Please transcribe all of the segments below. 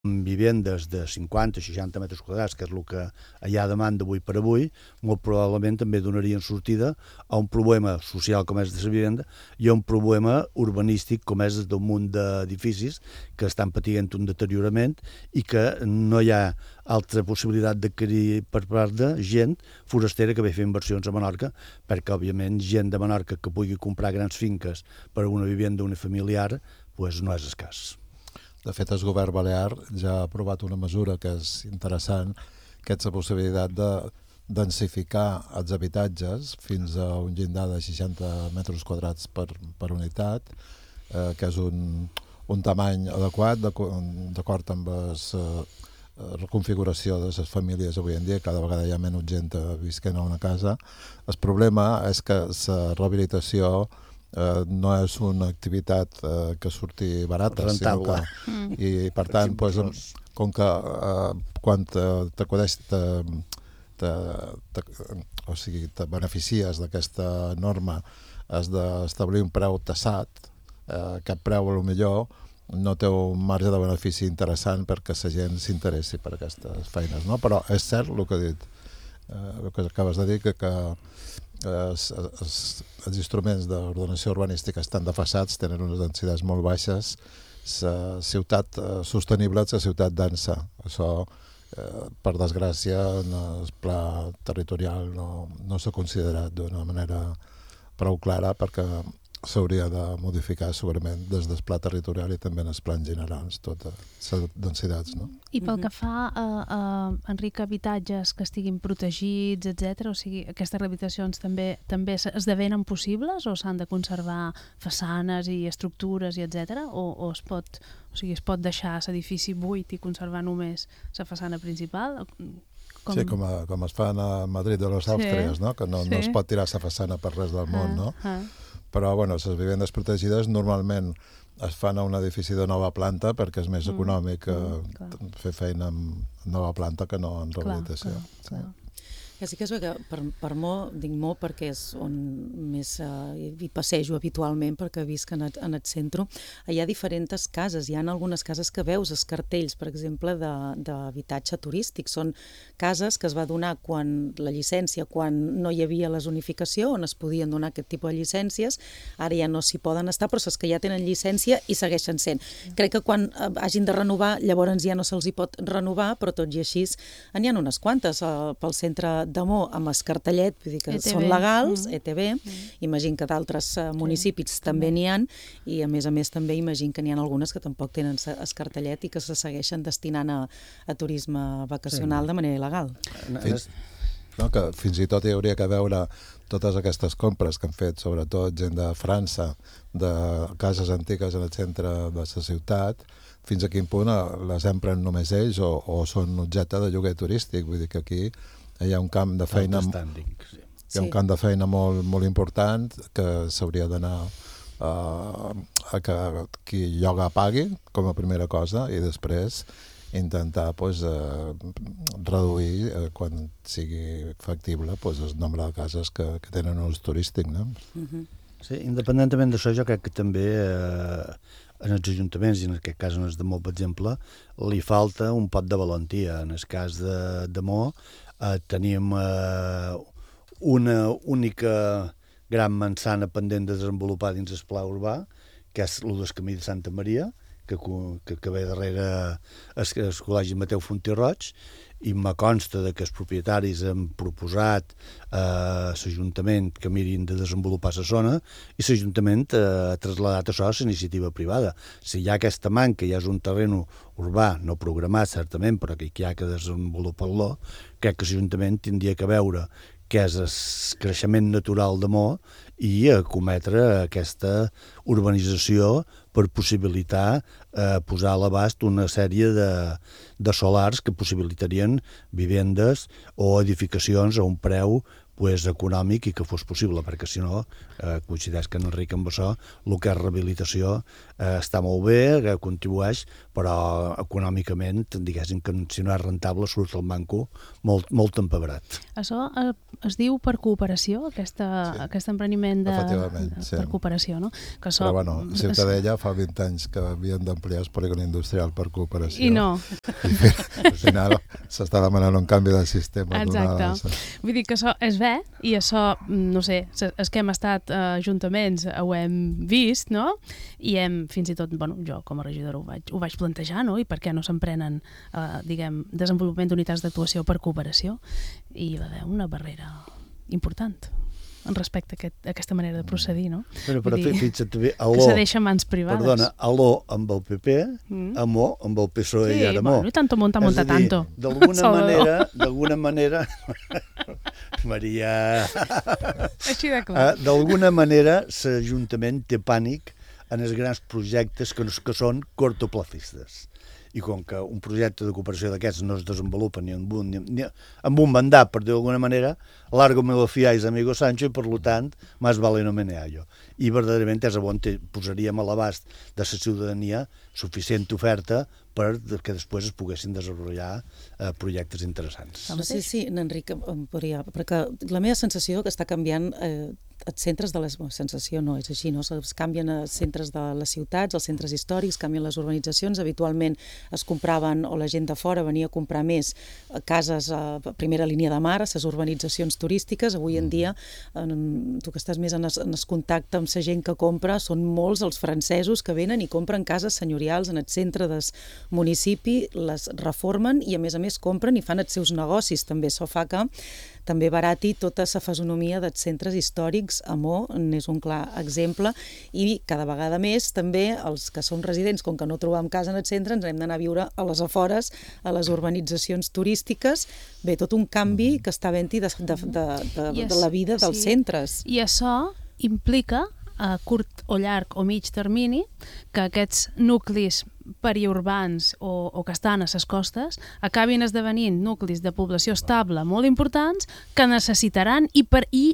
vivendes de 50-60 metres quadrats, que és el que hi ha demanda avui per avui, molt probablement també donarien sortida a un problema social com és de la vivenda i a un problema urbanístic com és d'un munt d'edificis que estan patint un deteriorament i que no hi ha altra possibilitat d'adquirir per part de gent forastera que ve a fer inversions a Menorca, perquè, òbviament, gent de Menorca que pugui comprar grans finques per a una vivenda unifamiliar pues, no és escàs. De fet, el govern balear ja ha aprovat una mesura que és interessant, que és la possibilitat de densificar els habitatges fins a un llindar de 60 metres quadrats per unitat, que és un tamany adequat, d'acord amb la reconfiguració de les famílies avui en dia. Cada vegada hi ha menys gent visquent a una casa. El problema és que la rehabilitació no és una activitat que surti barata, rentable. I per tant, pues, com que quan t'acudeix o sigui, te beneficies d'aquesta norma, has d'establir un preu tassat, aquest preu potser no té un marge de benefici interessant perquè la gent s'interessi per aquestes feines, no? Però és cert el que he dit, el que acabes de dir, que els instruments d'ordenació urbanística estan desfasats, tenen unes densitats molt baixes. La ciutat sostenible és la ciutat densa. Això, per desgràcia, en el pla territorial no s'ha considerat d'una manera prou clara, perquè s'hauria de modificar segurament des del pla territorial i també en els plans generals, totes les densitats, no? I pel que fa a Enric, habitatges que estiguin protegits, etc., o sigui, aquestes rehabilitacions també esdevenen possibles o s'han de conservar façanes i estructures i etc., o es pot deixar l'edifici buit i conservar només la façana principal? Sí, com es fan a Madrid de los Àustries, no? Que no es pot tirar la façana per res del món, no? Però, bueno, les vivendes protegides normalment es fan a un edifici de nova planta perquè és més econòmic fer feina amb nova planta que no en rehabilitació. Clar. Que sí que és que per Mo, dic Mo perquè és on més hi passejo habitualment, perquè visc en el centre. Hi ha diferents cases, hi ha algunes cases que veus els cartells, per exemple, d'habitatge turístic. Són cases que es va donar quan la llicència, quan no hi havia la zonificació, on es podien donar aquest tipus de llicències, ara ja no s'hi poden estar, però és que ja tenen llicència i segueixen sent. Crec que quan hagin de renovar, llavors ja no se'ls hi pot renovar, però tot i així n'hi ha unes quantes pel centre de Mo amb el cartellet, vull dir que ETV. són legals, ETV, imagino que d'altres municipis també n'hi ha, i a més també imagino que n'hi ha algunes que tampoc tenen el cartellet i que se segueixen destinant a turisme vacacional de manera il·legal. No, que fins i tot hi hauria que veure totes aquestes compres que han fet, sobretot gent de França, de cases antigues en el centre de la ciutat, fins a quin punt les empren només ells o són objecte de lloguer turístic. Vull dir que aquí hi ha un camp de feina molt important que s'hauria d'anar a que qui lloga pagui com a primera cosa i després intentar reduir quan sigui factible el nombre de cases que tenen ús turístic, no? Sí, independentment d'això, jo crec que també en els ajuntaments, i en aquest cas en els de Mo, per exemple, li falta un pot de valentia. En el cas de Mo tenim una única gran manzana pendent de desenvolupar dins el pla urbà, que és el del Camí de Santa Maria, que ve darrere el Col·legi Mateu Fontí Roig, i me consta que els propietaris han proposat a l'Ajuntament que mirin de desenvolupar la zona i l'Ajuntament ha traslladat això a l'iniciativa privada. Si hi ha aquesta manca, ja és un terreny urbà, no programat certament, però que hi ha que desenvolupar-lo, crec que l'Ajuntament tindria que veure què és el creixement natural de Mo i cometre aquesta urbanització per possibilitar posar a l'abast una sèrie de solars que possibilitarien vivendes o edificacions a un preu pues, econòmic i que fos possible, perquè si no, coincideix que en Enric amb això, el que és rehabilitació està molt bé, que contribueix, però econòmicament, diguéssim que si no és rentable, surt el manco molt empebrat. Això es diu per cooperació, aquest empreniment per cooperació, no? Que però bueno, Ciutadella fa 20 anys que havien d'ampliar el polígon industrial per cooperació. I no. Al final s'està demanant un canvi de sistema. Exacte. Vull dir que això és bé, i això, no sé, els que hem estat ajuntaments ho hem vist, no? I hem, fins i tot, bueno, jo com a regidora ho vaig plantejar, no? I per què no s'emprenen, diguem, desenvolupament d'unitats d'actuació per cooperació? I hi va haver una barrera important en respecte a aquesta manera de procedir, no? Però fixa't bé, que se deixa mans privades. Perdona, aló amb el PP, amó amb el PSOE i ara amó. Sí, bueno, i tanto monta tanto. D'alguna manera, Maria... Així de clar. D'alguna manera, l'Ajuntament té pànic en els grans projectes que són cortoplacistes. I com que un projecte de cooperació d'aquests no es desenvolupa ni amb un mandat, per dir d'alguna manera, largo me lo fiáis, amigo Sancho, i per tant, más vale no me neallo. I verdaderament és on posaríem a l'abast de la ciutadania suficient oferta perquè després es poguessin desenvolupar projectes interessants. No sé si n'Enric em podria... Perquè la meva sensació que està canviant els centres de les... Sensació no, és així, no? Es canvien els centres de les ciutats, els centres històrics, canvien les urbanitzacions, habitualment es compraven, o la gent de fora venia a comprar més cases a primera línia de mar, a les urbanitzacions turístiques. Avui en dia, tu que estàs més en el contacte amb la gent que compra, són molts els francesos que venen i compren cases senyorials en el centre del municipi, les reformen i a més compren i fan els seus negocis. També això fa que també barati tota la fisonomia dels centres històrics. Amó n'és un clar exemple, i cada vegada més també els que som residents, com que no trobem casa en el centre, ens hem d'anar a viure a les afores, a les urbanitzacions turístiques. Bé, tot un canvi que està havent-hi de la vida dels centres. I això implica, a curt o llarg o mig termini, que aquests nuclis periurbans o que estan a les costes acabin esdevenint nuclis de població estable molt importants que necessitaran i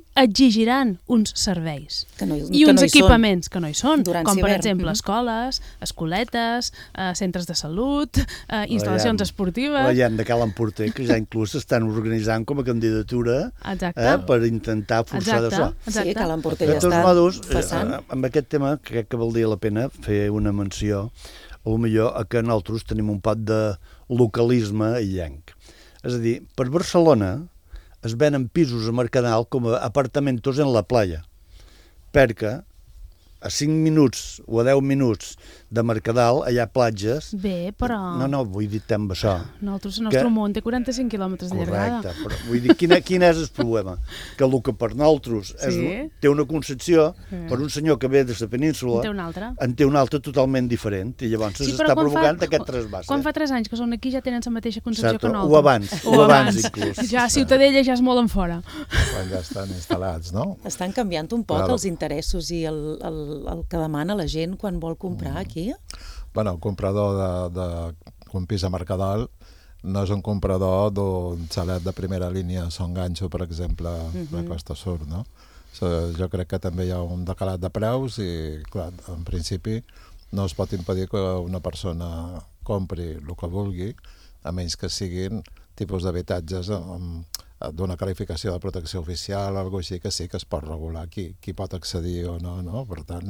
exigiran uns serveis i uns equipaments que no hi són, com per exemple escoles, escoletes, centres de salut, instal·lacions esportives. La gent de Cal Emporter, que ja inclús estan organitzant com a candidatura per intentar forçar d'això. Sí, Cal Emporter ja està passant. Amb aquest tema crec que valdria la pena fer una menció potser que nosaltres tenim un pot de localisme illenc. És a dir, per Barcelona es venen pisos a Mercadal com a apartamentos en la playa, perquè a 5 minuts o a 10 minuts de Mercadal hi ha platges... Bé, però... No, vull dir amb això. Nosaltres, el nostre món té 45 quilòmetres de llargada. Correcte, però vull dir, quin és el problema? Que el que per nosaltres té una concepció, per un senyor que ve de la península, en té una altra totalment diferent, i llavors s'està provocant aquest trasbàs. Quan fa 3 anys que són aquí ja tenen la mateixa concepció que nosaltres. O abans inclús. Ja Ciutadella ja és molt en fora. Quan ja estan instal·lats, no? Estan canviant un poc els interessos i el que demana la gent quan vol comprar aquí? Bueno, el comprador d'un pis a Mercadal no és un comprador d'un xalet de primera línia a Son Ganxo, per exemple, de Costa Sur, no? Jo crec que també hi ha un decalat de preus i, clar, en principi no es pot impedir que una persona compri el que vulgui, a menys que siguin tipus d'habitatges d'una qualificació de protecció oficial, alguna cosa així, que sí que es pot regular qui pot accedir o no, no? Per tant,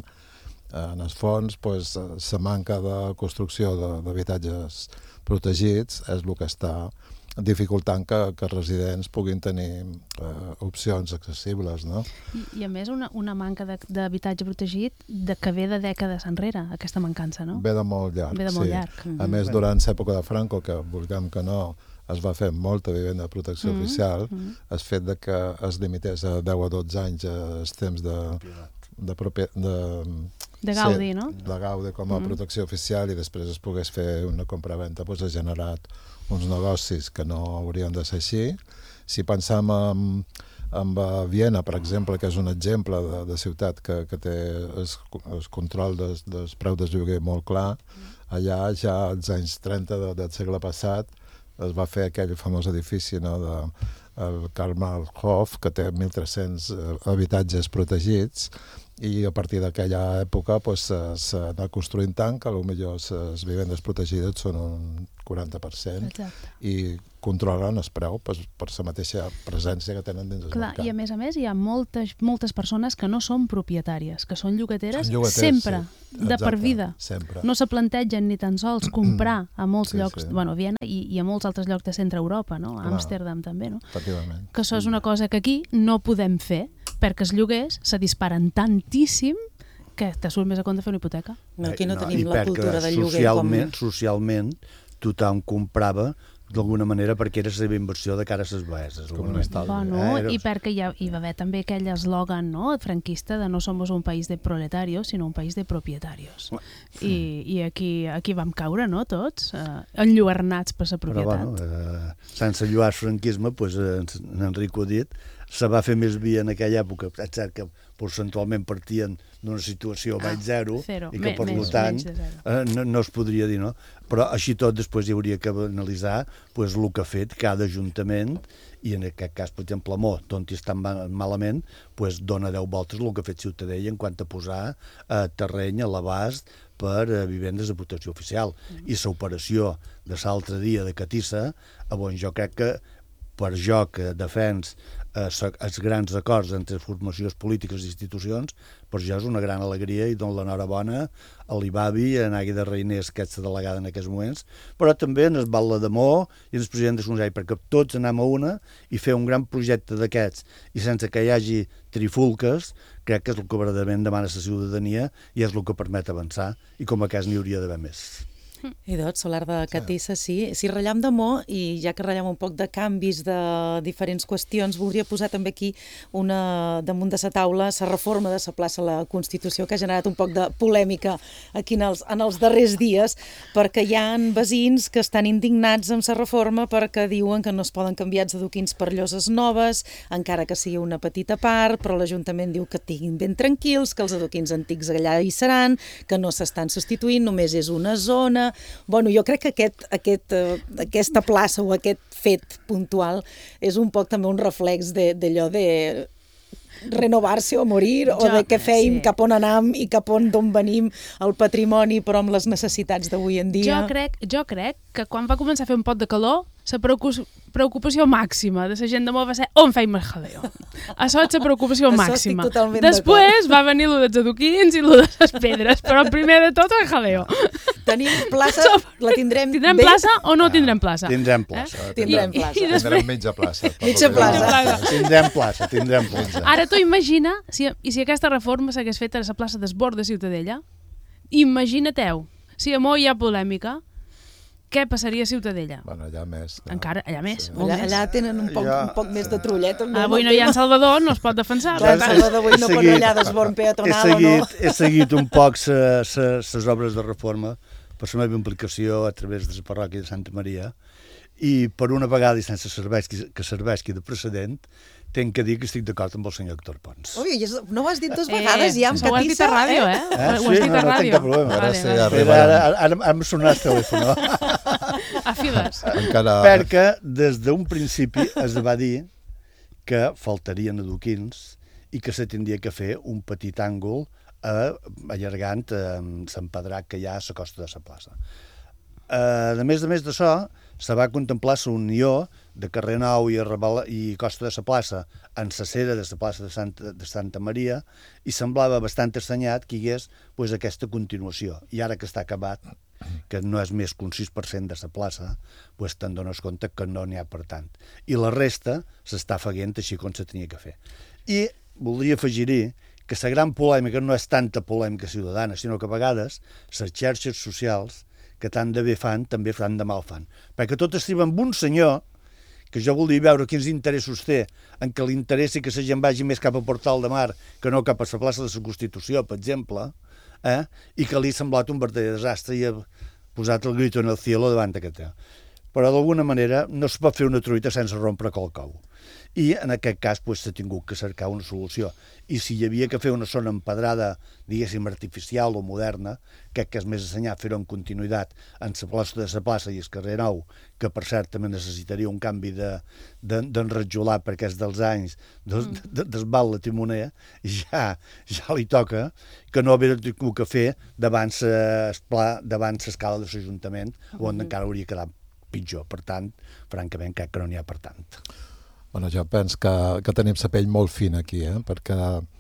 en el fons, la manca de construcció d'habitatges protegits és el que està dificultant que els residents puguin tenir opcions accessibles, no? I a més una manca d'habitatge protegit que ve de dècades enrere, aquesta mancança, no? Ve de molt llarg, Ve de molt llarg. A més, durant l'època de Franco, que vulguem que no, es va fer molta vivenda de protecció oficial, el fet de que es limités a 10 o 12 anys els temps de Gaudi, no? De Gaudi com a protecció oficial, i després es pogués fer una compraventa, ha generat uns negocis que no haurien de ser així. Si pensam en Viena, per exemple, que és un exemple de ciutat que té el control dels preus de lloguer molt clar, allà ja als anys 30 del segle passat es va fer aquell famós edifici, no, el Karl-Marx-Hof, que té 1.300 habitatges protegits, i a partir d'aquella època s'ha anat construint tant que potser les vivendes protegides són un 40%. Exacte. I controlen el preu per la mateixa presència que tenen dins el mercat. I a més hi ha moltes persones que no són propietàries, que són llogateres, sempre, sí. de per vida. Sempre. No se plantegen ni tan sols comprar a molts llocs, sí. Bueno, a Viena i a molts altres llocs de centre Europa, no? A Clar. Amsterdam també, no? Efectivament. Que això és una cosa que aquí no podem fer, perquè els lloguers se disparen tantíssim que te surt més a compte fer una hipoteca. No, aquí no tenim la cultura del lloguer. Socialment, tothom comprava d'alguna manera perquè era la seva inversió de cara a les baeses. Com un estalvi. Bueno, i perquè hi va haver també aquell eslògan, no?, franquista de no somos un país de proletarios, sinó un país de propietarios. I aquí vam caure, no?, tots, enlluernats per la propietat. Però, bueno, sense lluar el franquisme, pues, en Enric ho ha dit, se va fer més via en aquella època, és cert que percentualment partien d'una situació baix zero, i que per tant no es podria dir, no? Però així tot després hi hauria que analitzar pues, el que ha fet cada ajuntament, i en aquest cas, per exemple, Amó, tot i estan malament, pues, dona 10 voltes el que ha fet Ciutadella en quant a posar terreny a l'abast per vivendes de protecció oficial. I l'operació de l'altre dia de Catissa, on jo crec que per jo que defens els grans acords entre formacions polítiques i institucions, per jo és una gran alegria i dono l'enhorabona a l'Ibavi, a Àgueda Reinés, que és la delegada en aquests moments, però també en el Batlle d'Amó i en el president de Sonjai, perquè tots anem a una i fer un gran projecte d'aquests i sense que hi hagi trifulques, crec que és el que verdaderament demana la ciutadania i és el que permet avançar, i com a cas n'hi hauria d'haver més. I doncs, Solar de Catissa, sí. Si ratllam d'Amó, i ja que ratllem un poc de canvis de diferents qüestions, voldria posar també aquí damunt de la taula la reforma de la plaça de la Constitució, que ha generat un poc de polèmica aquí en els darrers dies, perquè hi ha veïns que estan indignats amb la reforma perquè diuen que no es poden canviar els adoquins per lloses noves, encara que sigui una petita part, però l'Ajuntament diu que estiguin ben tranquils, que els adoquins antics allà hi seran, que no s'estan substituint, només és una zona. Bueno, jo crec que aquesta plaça o aquest fet puntual és un poc també un reflex d'allò de renovar-se o morir, o de què fèiem, cap on anam i cap on d'on venim el patrimoni, però amb les necessitats d'avui en dia. Jo crec que quan va començar a fer un pot de calor, la preocupació màxima de la gent de Mó va ser on feim el jaleo. Això és la preocupació màxima. Després va venir el dels adoquins i el de les pedres, però primer de tot el jaleo. Tenim plaça, la tindrem bé? Tindrem plaça o no tindrem plaça? Tindrem plaça. Tindrem plaça. Tindrem mitja plaça. Mitja plaça. Tindrem plaça. Ara tu imagina, si aquesta reforma s'hagués fet a la plaça d'Esbord de Ciutadella, imagina-teu, si a Mó hi ha polèmica, què passaria a Ciutadella? Bueno, allà més. Encara, allà més. Allà tenen un poc més de trullet. Avui no hi ha en Salvador, no es pot defensar. Clar, en Salvador avui no pot allà d'esborn peatonal o no. He seguit un poc les obres de reforma per la meva implicació a través de la parròquia de Santa Maria, i per una vegada, i sense que serveixi de precedent, tenc que dir que estic d'acord amb el senyor Héctor Pons. Ui, no ho has dit 2 vegades ja amb Catissa. Ho has dit a ràdio, eh? Ho has dit a ràdio. No tinc cap problema. Ara em sonarà el telèfon. A files. Perquè des d'un principi es va dir que faltarien adoquins i que se tindria que fer un petit àngol allargant l'empedrat que hi ha a la costa de la plaça. A més d'això, se va contemplar la unió de Carrer Nou i Costa de la Plaça en la cera de la plaça de Santa Maria, i semblava bastant assenyat que hi hagués aquesta continuació. I ara que està acabat, que no és més que un 6% de la plaça, te'n dones compte que no n'hi ha per tant. I la resta s'està feient així com se tenia que fer. I voldria afegir-hi que la gran polèmica no és tanta polèmica ciutadana, sinó que a vegades les xarxes socials, que tant de bé fan, també fan de mal fan. Perquè tot estima amb un senyor, que jo voldria veure quins interessos té, en què li interessi que la gent vagi més cap a Portal de Mar que no cap a la plaça de la Constitució, per exemple, i que li ha semblat un verdader desastre i ha posat el grito en el cielo davant d'aquest. Però d'alguna manera no es pot fer una truita sense rompre qualcou. i en aquest cas s'ha tingut que cercar una solució. I si hi havia que fer una zona empedrada, diguéssim, artificial o moderna, que és més assenyat fer-ho en continuïtat en la plaça de la plaça i el carrer Nou, que per cert també necessitaria un canvi d'enrajolar perquè és dels anys d'esbal la timoner, i ja li toca, que no haver tingut que fer davant l'escala de l'Ajuntament, on encara hauria quedat pitjor. Per tant, francament, crec que no n'hi ha per tant. Bueno, jo penso que tenim la pell molt fina aquí, perquè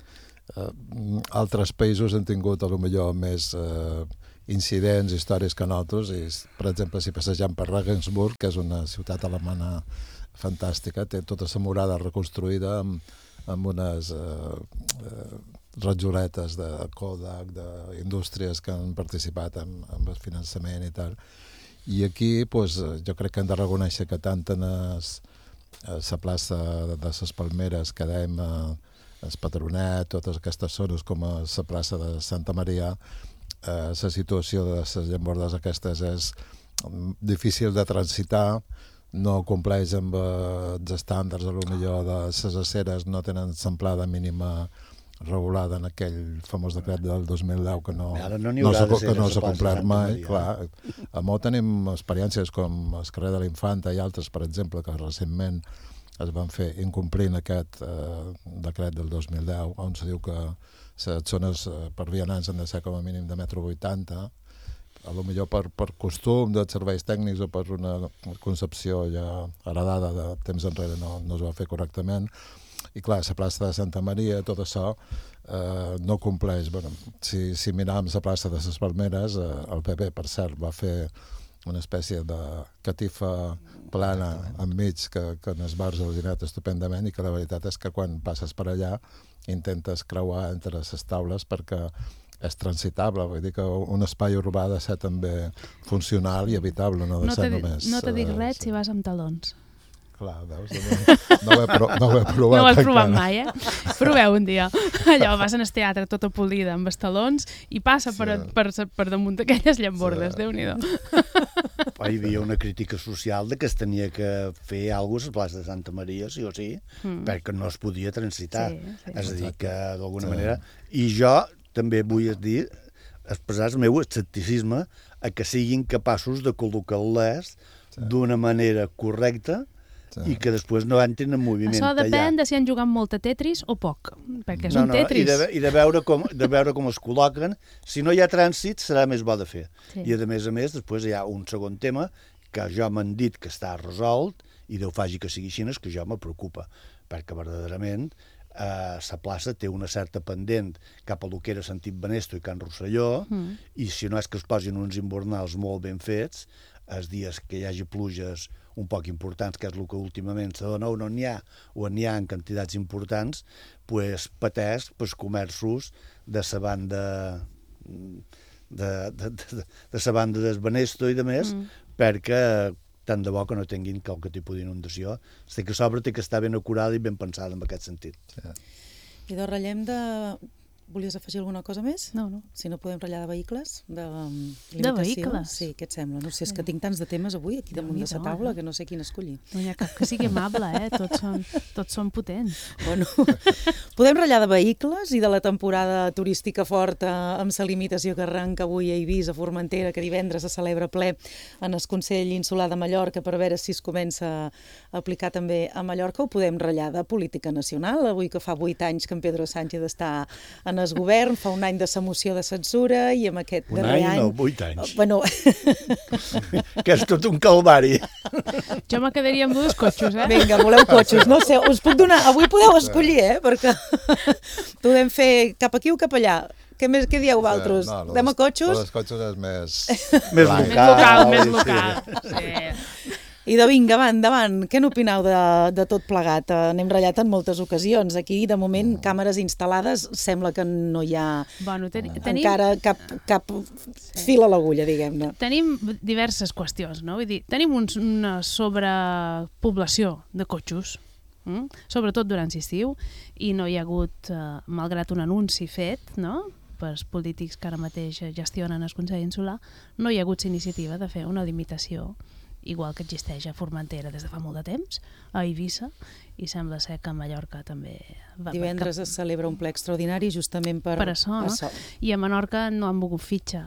altres països han tingut a lo millor més incidents, històries que nosaltres, i per exemple si passegem per Regensburg, que és una ciutat alemana fantàstica, té tota la murada reconstruïda amb unes rajoletes de Kodak, d'indústries que han participat en el finançament i tal. I aquí jo crec que hem de reconèixer que tant en la plaça de les Palmeres, que dèiem el Patronet, totes aquestes zones, com a la plaça de Santa Maria, la situació de les llambordes aquestes és difícil de transitar, no compleix amb els estàndards, potser de les aceres no tenen l'amplada mínima regulada en aquell famós decret del 2010 que no s'ha complert mai. Clar, a Mó tenim experiències com el carrer de l'Infanta i altres, per exemple, que recentment es van fer incomplint aquest decret del 2010, on se diu que les zones per vianants han de ser com a mínim de 1,80 m, potser per costum dels serveis tècnics o per una concepció ja heredada de temps enrere no es va fer correctament. I clar, la plaça de Santa Maria, tot això no compleix. Bueno, si miràvem la plaça de les Palmeres, el PP, per cert, va fer una espècie de catifa plana enmig que en els bars els anet estupendament, i que la veritat és que quan passes per allà intentes creuar entre les taules perquè és transitable, vull dir que un espai urbà ha de ser també funcional i habitable, no de ser només... No te dic res si vas amb talons. Clar, veus? No ho he provat. No ho has provat mai, Proveu un dia. Allò, vas en el teatre tota polida amb els talons i passa per damunt d'aquelles llambordes, Déu-n'hi-do. Hi havia una crítica social de que es tenia que fer alguna cosa a la plaça de Santa Maria, sí o sí, perquè no es podia transitar. És a dir, que d'alguna manera... I jo també vull expressar el meu escepticisme a que siguin capaços de col·locar-les d'una manera correcta i que després no entrin en moviment. Això depèn de si han jugat molt a Tetris o poc, perquè és un Tetris. I de veure com es col·loquen. Si no hi ha trànsit, serà més bo de fer. I a més, després hi ha un segon tema que jo m'han dit que està resolt, i Déu faci que sigui així, que jo me preocupa, perquè verdaderament la plaça té una certa pendent cap a lo que era sentit Banesto i Can Rosselló, i si no és que es posin uns invernals molt ben fets, els dies que hi hagi pluges un poc importants, que és el que últimament se dona, o no n'hi ha, o n'hi ha en quantitats importants, pateix comerços de la banda de la banda del Banesto i de més, perquè tant de bo que no tinguin qualque tipus d'inundació. Sé que a sobre té que estar ben acurada i ben pensada en aquest sentit. I de ratllem de... Volies afegir alguna cosa més? No. Si no podem ratllar de vehicles? De vehicles? Sí, què et sembla? No sé, és que tinc tants de temes avui aquí damunt de la taula que no sé quin escollir. No hi ha cap que sigui amable, Tots són potents. Bueno, podem ratllar de vehicles i de la temporada turística forta amb la limitació que arranca avui a Eivissa, a Formentera, que divendres se celebra ple en el Consell Insular de Mallorca per veure si es comença a aplicar també a Mallorca. Ho podem ratllar de política nacional, avui que fa 8 anys que en Pedro Sánchez està en el govern, fa un any de la moció de censura i amb aquest darrer any... Un any, no, 8 anys. Bueno... Que és tot un calvari. Jo me quedaria amb 2 cotxos, Vinga, voleu cotxos, no sé, us puc donar... Avui podeu escollir, perquè podem fer cap aquí o cap allà. Què dieu vosaltres? Anem a cotxos? Els cotxos és més... Més local. Sí. I de vinga, endavant. Què n'opineu de tot plegat? N'hem ratllat en moltes ocasions. Aquí, de moment, càmeres instal·lades, sembla que no hi ha encara cap fil a l'agulla, diguem-ne. Tenim diverses qüestions, no? Vull dir, tenim una sobrepoblació de cotxos, sobretot durant l'estiu, i no hi ha hagut, malgrat un anunci fet, no?, pels polítics que ara mateix gestionen el Consell Insular, no hi ha hagut iniciativa de fer una limitació igual que existeix a Formentera des de fa molt de temps, a Eivissa, i sembla ser que a Mallorca també... Divendres es celebra un ple extraordinari justament per açò, no? I a Menorca no han volgut fitxa.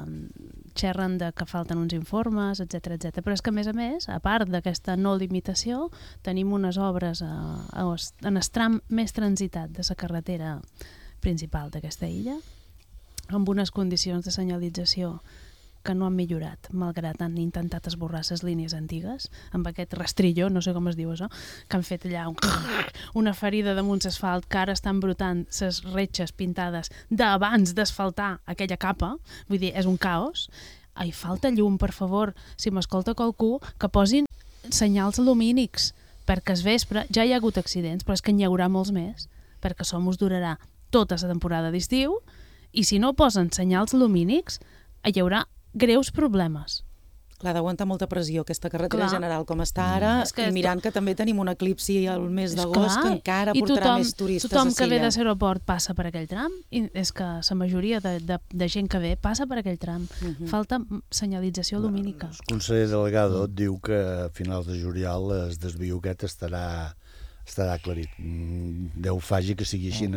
Xerren de que falten uns informes, etc. Però és que, a més, a part d'aquesta no limitació, tenim unes obres en el tram més transitat de la carretera principal d'aquesta illa, amb unes condicions de senyalització que no han millorat, malgrat han intentat esborrar les línies antigues, amb aquest rastrillo, no sé com es diu això, que han fet allà una ferida damunt l'asfalt, que ara estan brotant les retxes pintades d'abans d'asfaltar aquella capa, vull dir, és un caos. Ai, falta llum, per favor, si m'escolta qualcú, que posin senyals lumínics, perquè es vespre ja hi ha hagut accidents, però és que n'hi haurà molts més, perquè això us durarà tota la temporada d'estiu, i si no posen senyals lumínics, hi haurà greus problemes. Clar, d'aguantar molta pressió aquesta carretera general com està ara, i mirant que també tenim un eclipsi al mes d'agost que encara portarà més turistes a Tothom que ve Silla. de l'aeroport passa per aquell tram, i és que la majoria de gent que ve passa per aquell tram. Falta senyalització lumínica. El conseller Delgado diu que a finals de juliol el desvio aquest estarà aclarit. Déu faci que sigui així.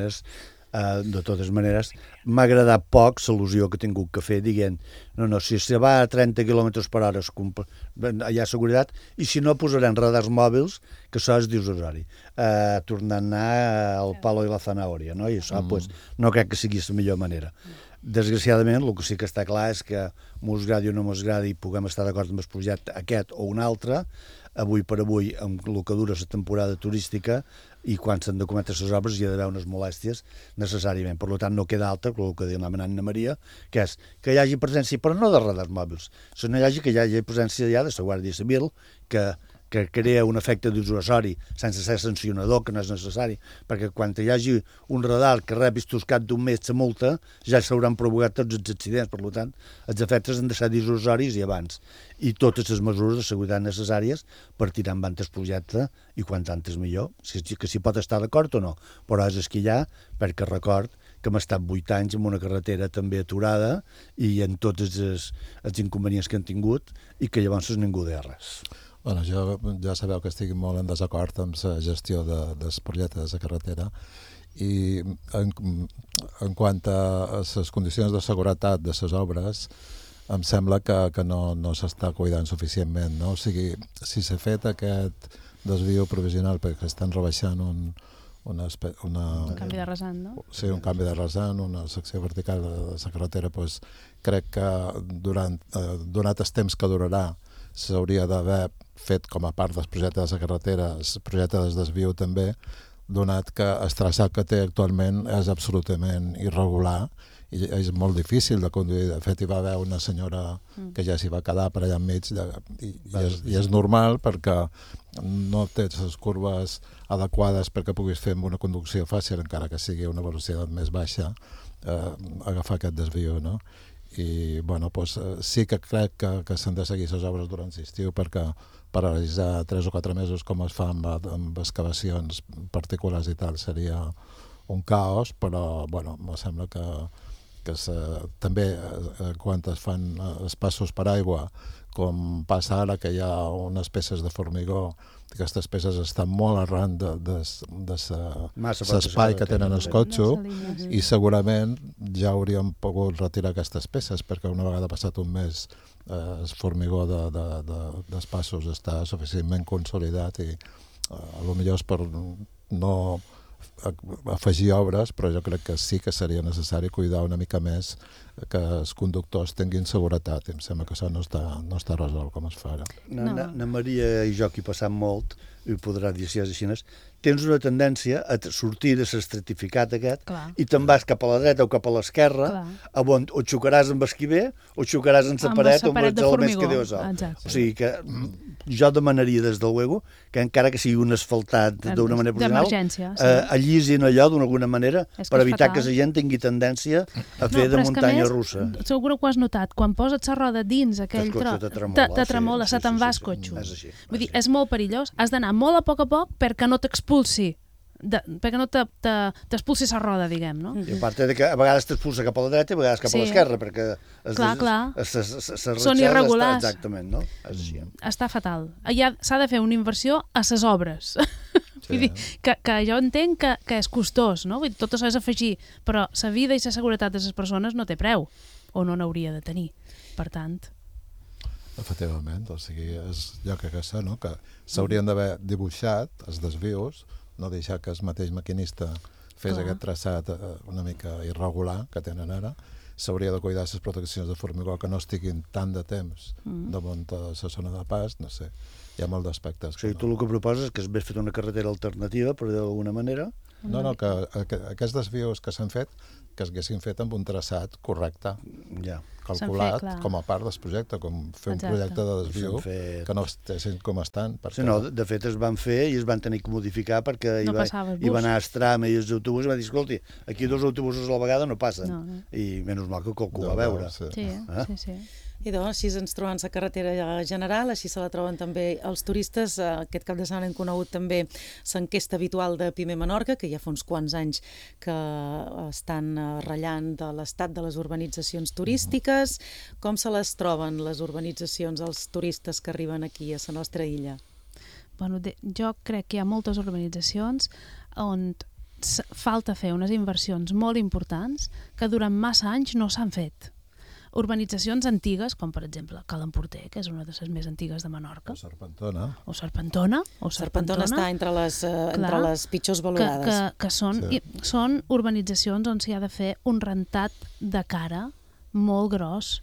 De totes maneres, m'ha agradat poc l'al·lusió que he tingut que fer dient, no, si se va a 30 km per hora hi ha seguretat, i si no posarem radars mòbils, que això és dissuasori, tornant a anar al palo i la zanahòria, no? I això no crec que sigui la millor manera. Desgraciadament, el que sí que està clar és que mos agradi o no mos agradi, puguem estar d'acord amb el projecte aquest o un altre, avui per avui, amb el que dura la temporada turística, i quan s'han de cometre les obres hi ha d'haver unes molèsties necessàriament. Per tant, no queda alta, el que deia l'Anna Maria, que és que hi hagi presència, però no de radars mòbils, sinó que hi hagi presència ja de la Guàrdia Civil, que crea un efecte dissuasori sense ser sancionador, que no és necessari, perquè quan hi hagi un radar que rebis tu al cap d'un mes la multa, ja s'hauran provocat tots els accidents. Per tant, els efectes han de ser dissuasoris i abans. I totes les mesures de seguretat necessàries per tirar endavant el projecte, i quan tant és millor, que s'hi pot estar d'acord o no. Però és que hi ha, perquè record que hem estat 8 anys amb una carretera també aturada i en tots els inconvenients que han tingut, i que llavors ningú deia res. Bueno, jo ja sabeu que estic molt en desacord amb la gestió dels projectes de carretera, i en quant a les condicions de seguretat de les obres, em sembla que no s'està cuidant suficientment, no? O sigui, si s'ha fet aquest desvio provisional perquè estan rebaixant un canvi de rasant, no? Sí, un canvi de rasant, una secció vertical de la carretera, doncs crec que donat el temps que durarà, s'hauria d'haver fet com a part dels projectes de carretera, el projecte de desviu també, donat que el traçat que té actualment és absolutament irregular i és molt difícil de conduir. De fet, hi va haver una senyora que ja s'hi va quedar per allà enmig, i és normal perquè no té les curves adequades perquè puguis fer amb una conducció fàcil, encara que sigui una velocitat més baixa, agafar aquest desviu, no? I bueno, doncs, sí que crec que s'han de seguir les obres durant l'estiu, perquè paralitzar 3 o 4 mesos com es fa amb excavacions particulars i tal seria un caos, però bueno, em sembla que també quan es fan els passos per aigua, com passa ara que hi ha unes peces de formigó, aquestes peces estan molt arran de l'espai que tenen el cotxe, i segurament ja hauríem pogut retirar aquestes peces, perquè una vegada passat un mes el formigó dels passos està suficientment consolidat, i potser és per no afegir obres, però jo crec que sí que seria necessari cuidar una mica més que els conductors tinguin seguretat, i em sembla que això no està resolt com es fa ara. Na Maria i jo, que hi passam molt, i podrà dir si és així, tens una tendència a sortir de l'estratificat aquest, i te'n vas cap a la dreta o cap a l'esquerra, on o xocaràs amb el qui ve o xocaràs en la paret o amb els elements que dius. O sigui que jo demanaria des del Luego que encara que sigui un asfaltat d'una manera professional, allisin allò d'alguna manera per evitar que la gent tingui tendència a fer de muntanya russa. Segur que ho has notat, quan poses la roda dins aquell tro, te tremola, se te'n va el cotxe. Vull dir, és molt perillós, has d'anar molt a poc perquè no t'expulsi perquè no t'expulsi la roda, diguem, no? I a part de que a vegades t'expulsa cap a la dreta i a vegades cap a l'esquerra, perquè són irregulars. Exactament, no? És així. Està fatal. S'ha de fer una inversió a les obres. Vull dir, que jo entenc que és costós, no? Vull dir, tot això és afegir, però la vida i la seguretat de les persones no té preu, o no n'hauria de tenir. Per tant... Efectivament, o sigui, jo crec que això, no? Que s'haurien d'haver dibuixat els desvios, no deixar que el mateix maquinista fes aquest traçat una mica irregular que tenen ara. S'hauria de cuidar les proteccions de formigó que no estiguin tant de temps damunt la zona de pas, no sé, hi ha molt d'aspectes. O sigui, tu el que proposes és que es ve fet una carretera alternativa, per dir-ho d'alguna manera. No, que aquests desvios que s'han fet, que s'haguessin fet amb un traçat correcte, calculat com a part del projecte, com fer un projecte de desviu que no estiguessin com estan. Sí, no, de fet es van fer i es van tenir que modificar perquè hi va anar a Estrama i els autobusos i va dir, escolti, aquí 2 autobusos a la vegada no passen. I menys mal que qualcú va veure. Sí. I doncs, així ens trobem la carretera general, així se la troben també els turistes. Aquest cap de setmana hem conegut també l'enquesta habitual de Pime Menorca, que ja fa uns quants anys que estan ratllant de l'estat de les urbanitzacions turístiques. Com se les troben les urbanitzacions, els turistes que arriben aquí a la nostra illa? Bueno, jo crec que hi ha moltes urbanitzacions on falta fer unes inversions molt importants que durant massa anys no s'han fet. Urbanitzacions antigues, com per exemple Cal Emporter, que és una de les més antigues de Menorca. O Serpentona. Serpentona està entre les pitjors valorades. Que són urbanitzacions on s'hi ha de fer un rentat de cara molt gros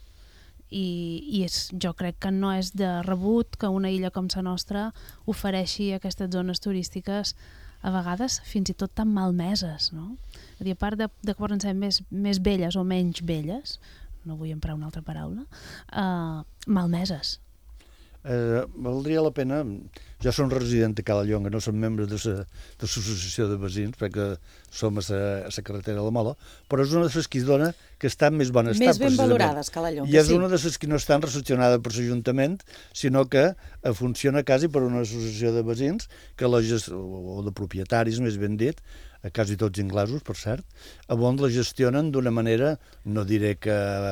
i jo crec que no és de rebut que una illa com la nostra ofereixi aquestes zones turístiques a vegades fins i tot tan malmeses, no? A part de que poden ser més belles o menys belles, no vull emprar una altra paraula, malmeses. Valdria la pena... Jo som resident de Cala Llonga, no som membres de l'associació de veïns, perquè som a la carretera de la Mola, però és una de les que es dona que està en més bon estat. Més ben valorades, Cala Llonga, I és una de les que no estan recepcionades per l'Ajuntament, sinó que funciona quasi per una associació de veïns, o de propietaris, més ben dit, quasi tots inglesos, per cert, on la gestionen d'una manera, no diré que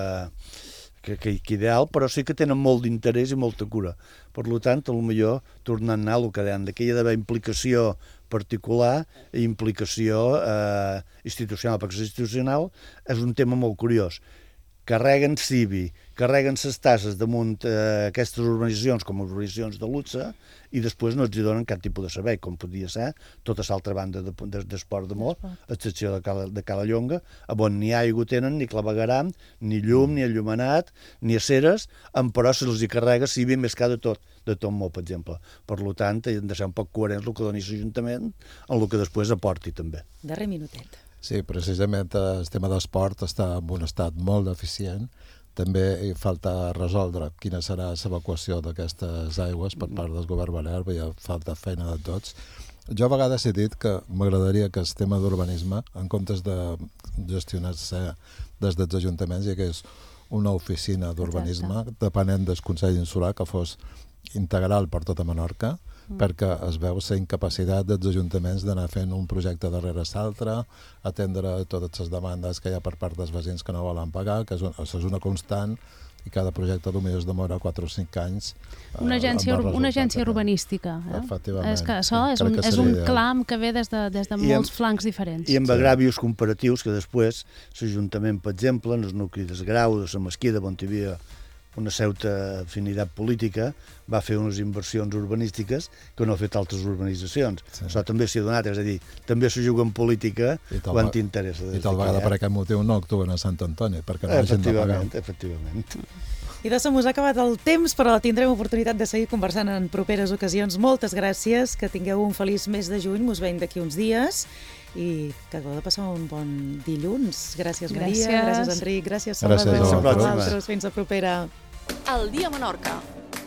ideal, però sí que tenen molt d'interès i molta cura. Per tant, potser tornant a el que deien, que hi ha d'haver implicació particular i implicació institucional, perquè institucional és un tema molt curiós. Carreguen CIVI, carreguen les tasses damunt aquestes urbanitzacions com a urbanitzacions de luxe i després no els donen cap tipus de servei, com podria ser tota l'altra banda d'esport de Mó, a excepció de Cala Llonga, on ni aigua tenen, ni clavegaram, ni llum, ni allumenat, ni aceres, però se'ls hi carrega CIVI més que de tot Mó, per exemple. Per tant, hem de ser un poc coherents el que doni l'Ajuntament en el que després aporti també. Darrer minutet. Sí, precisament el tema d'esport està en un estat molt deficient. També hi falta resoldre quina serà l'evacuació d'aquestes aigües per part del govern balear, hi ha falta feina de tots. Jo a vegades he dit que m'agradaria que el tema d'urbanisme, en comptes de gestionar-se des dels ajuntaments, hi hagués una oficina d'urbanisme depenent del Consell Insular que fos integral per tota Menorca, perquè es veu la incapacitat dels ajuntaments d'anar fent un projecte darrere l'altre, atendre totes les demandes que hi ha per part dels veïns que no volen pagar, que és una constant i cada projecte potser es demora 4 o 5 anys. Una agència urbanística. Efectivament. És que això és un clam que ve des de molts flancs diferents. I amb agravios comparatius que després l'Ajuntament, per exemple, en els nuclis de Grau, de la Mesquida, on hi havia una certa afinitat política, va fer unes inversions urbanístiques que no ha fet altres urbanitzacions. Això també s'hi ha donat, és a dir, també s'ho juga en política quan t'interessa. I tal vegada per aquest motiu no actuen a Sant Antoni, perquè no hagin de pagar. Efectivament. I de mos ha acabat el temps, però tindrem oportunitat de seguir conversant en properes ocasions. Moltes gràcies, que tingueu un feliç mes de juny, mos veiem d'aquí uns dies i que acabeu de passar un bon dilluns. Gràcies, Maria, gràcies, Enric, gràcies, Salvador. Fins a propera. El dia Menorca.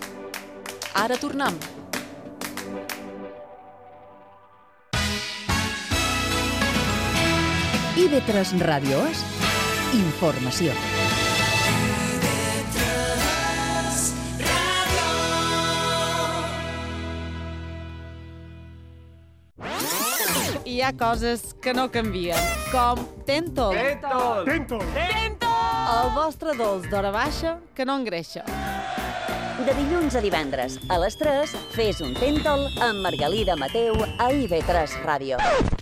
Ara tornem. IB3 Ràdio és informació. hi ha coses que no canvien, com Tentol. El vostre dolç d'hora baixa que no engreixa. De dilluns a divendres, a les 3, fes un Tentol amb Margalida Mateu a IB3 Ràdio.